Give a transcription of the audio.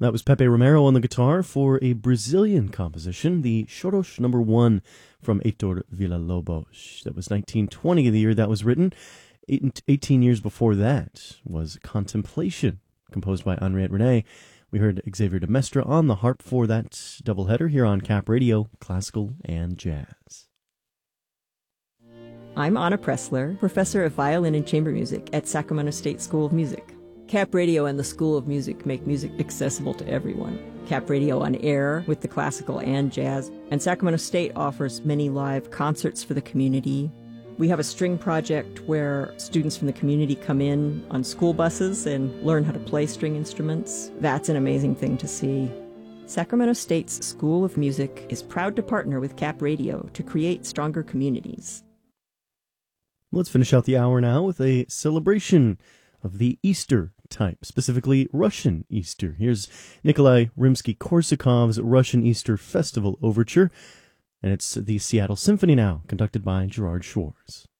That was Pepe Romero on the guitar for a Brazilian composition, the Choros No. 1 from Heitor Villa-Lobos. That was 1920, the year that was written. 18 years before that was Contemplation, composed by Henriette Renee. We heard Xavier de Mestre on the harp for that doubleheader here on Cap Radio, classical and jazz. I'm Anna Pressler, professor of violin and chamber music at Sacramento State School of Music. Cap Radio and the School of Music make music accessible to everyone. Cap Radio on air with the classical and jazz, and Sacramento State offers many live concerts for the community. We have a string project where students from the community come in on school buses and learn how to play string instruments. That's an amazing thing to see. Sacramento State's School of Music is proud to partner with Cap Radio to create stronger communities. Let's finish out the hour now with a celebration of the Easter type, specifically Russian Easter. Here's Nikolai Rimsky-Korsakov's Russian Easter Festival Overture, and it's the Seattle Symphony now, conducted by Gerard Schwartz.